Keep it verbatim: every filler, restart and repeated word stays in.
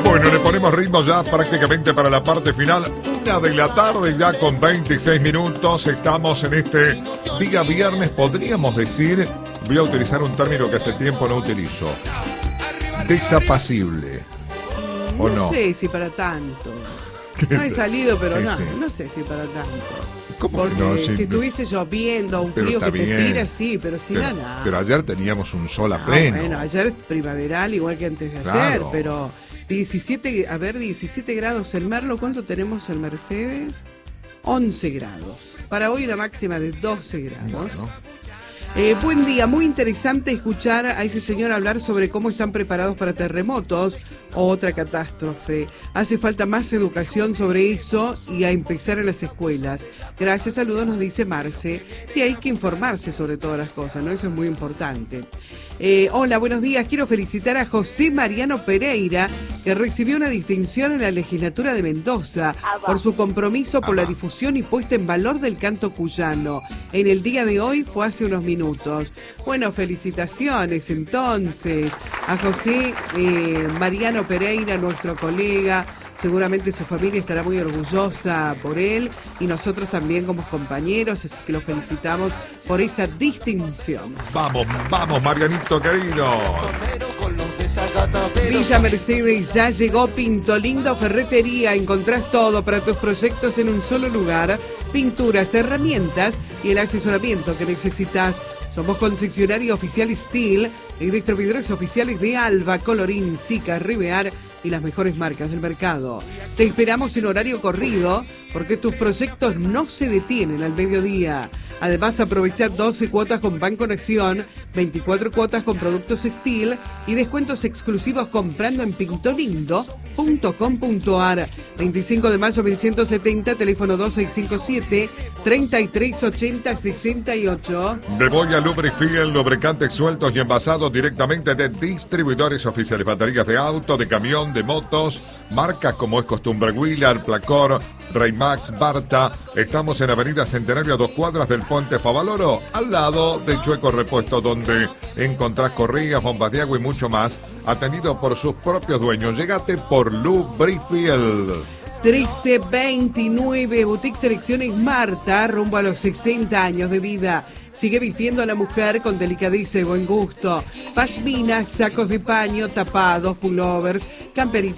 Bueno, le ponemos ritmo ya prácticamente para la parte final. Una de la tarde ya con veintiséis minutos. Estamos en este día viernes, podríamos decir, voy a utilizar un término que hace tiempo no utilizo. Desapacible. ¿O no? No sé si para tanto. No he salido, pero sí, no, sí. no sé si para tanto. ¿Cómo Porque no? Sí, si estuviese lloviendo, un frío que bien. te tira, sí, pero si pero, no, nada. Pero ayer teníamos un sol a no, pleno. Bueno, ayer primaveral, igual que antes de Claro. ayer, pero diecisiete, a ver, diecisiete grados en Merlo. ¿Cuánto tenemos en Mercedes? once grados. Para hoy una máxima de doce grados. Bueno. Eh, buen día, muy interesante escuchar a ese señor hablar sobre cómo están preparados para terremotos o otra catástrofe. Hace falta más educación sobre eso y a empezar en las escuelas. Gracias, saludos, nos dice Marce. Sí, hay que informarse sobre todas las cosas, ¿no? Eso es muy importante. Eh, hola, buenos días. Quiero felicitar a José Mariano Pereira, que recibió una distinción en la legislatura de Mendoza por su compromiso por la difusión y puesta en valor del canto cuyano. En el día de hoy fue hace unos minutos. Bueno, felicitaciones entonces a José eh, Mariano Pereira, nuestro colega. Seguramente su familia estará muy orgullosa por él y nosotros también como compañeros, así que los felicitamos por esa distinción. Vamos, vamos, Marianito querido. Villa Mercedes, ya llegó Pinto Lindo Ferretería. Encontrás todo para tus proyectos en un solo lugar. Pinturas, herramientas y el asesoramiento que necesitas. Somos concesionario oficial Steel y distribuidores oficiales de Alba, Colorín, Sica, Rivear y las mejores marcas del mercado. Te esperamos en horario corrido porque tus proyectos no se detienen al mediodía. Además, aprovecha doce cuotas con Banco Nación, veinticuatro cuotas con productos Steel y descuentos exclusivos comprando en pintolindo punto com punto ar. veinticinco de mayo mil ciento setenta, teléfono dos seis cinco siete, treinta y tres ochenta sesenta y ocho. Me voy a Lubrifiel, lubricantes sueltos y envasados directamente de distribuidores oficiales. Baterías de auto, de camión, de motos, marcas como es costumbre, Wheeler, Placor, Raymax, Barta. Estamos en Avenida Centenario a dos cuadras del Puente Favaloro, al lado de Chueco Repuesto, donde encontrás correas, bombas de agua y mucho más, atendido por sus propios dueños. Llegate por Lubrifiel. trece veintinueve, Boutique Selecciones Marta, rumbo a los sesenta años de vida. Sigue vistiendo a la mujer con delicadeza y buen gusto. Pashminas, sacos de paño, tapados, pullovers, camperitas